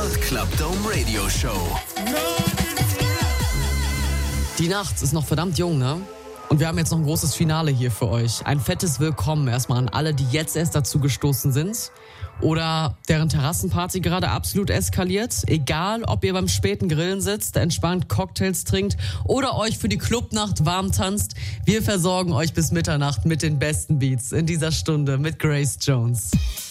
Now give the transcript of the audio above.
Sport Club Dome Radio Show. Die Nacht ist noch verdammt jung, ne? Und wir haben jetzt noch ein großes Finale hier für euch. Ein fettes Willkommen erstmal an alle, die jetzt erst dazu gestoßen sind oder deren Terrassenparty gerade absolut eskaliert. Egal, ob ihr beim späten Grillen sitzt, entspannt Cocktails trinkt oder euch für die Clubnacht warm tanzt. Wir versorgen euch bis Mitternacht mit den besten Beats in dieser Stunde mit Grace Jones.